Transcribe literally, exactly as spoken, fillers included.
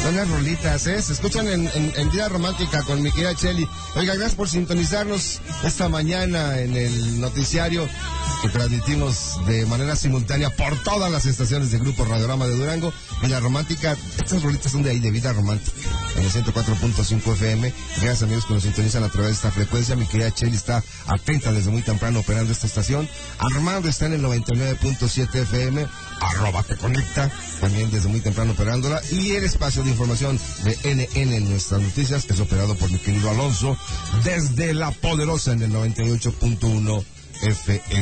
Buenas rolitas, ¿eh? Se escuchan en, en, en Vida Romántica con mi querida Cheli. Oiga, gracias por sintonizarnos esta mañana en el noticiario que transmitimos de manera simultánea por todas las estaciones del Grupo Radiorama de Durango. Vida Romántica, estas rolitas son de ahí, de Vida Romántica, en el ciento cuatro punto cinco F M. Gracias, amigos, que nos sintonizan a través de esta frecuencia. Mi querida Cheli está atenta desde muy temprano operando esta estación. Armando está en el noventa y nueve punto siete F M, arroba te conecta, también desde muy temprano operándola. Y el espacio de información de N N en nuestras noticias, que es operado por mi querido Alonso, desde La Poderosa en el noventa y ocho punto uno F M.